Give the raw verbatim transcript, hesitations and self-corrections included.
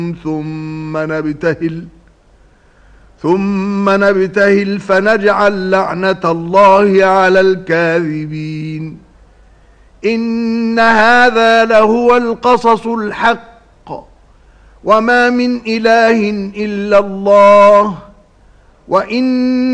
ثم نبتهل ثم نبتهل فنجعل لعنة الله على الكاذبين. إن هذا لهو القصص الحق وما من إله إلا الله وإن